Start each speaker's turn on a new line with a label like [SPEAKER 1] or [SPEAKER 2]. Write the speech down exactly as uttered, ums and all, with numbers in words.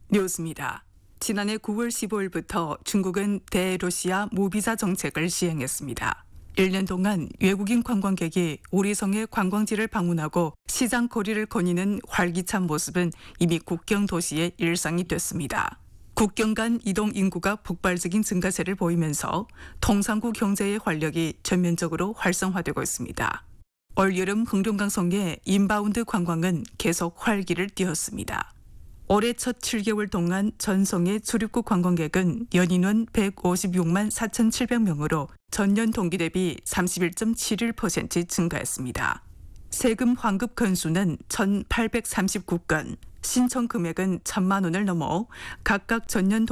[SPEAKER 1] 뉴스입니다. 지난해 구월 십오일부터 중국은 대러시아 무비자 정책을 시행했습니다. 일 년 동안 외국인 관광객이 우리 성의 관광지를 방문하고 시장 거리를 거니는 활기찬 모습은 이미 국경 도시의 일상이 됐습니다. 국경 간 이동 인구가 폭발적인 증가세를 보이면서 통상구 경제의 활력이 전면적으로 활성화되고 있습니다. 올여름 흥룡강성의 인바운드 관광은 계속 활기를 띠었습니다. 올해 첫 칠 개월 동안 전성의 출입국 관광객은 연인원 백오십육만 사천칠백 명으로 전년 동기 대비 삼십일 점 칠일 퍼센트 증가했습니다. 세금 환급 건수는 천팔백삼십구 건, 신청 금액은 천만 원을 넘어 각각 전년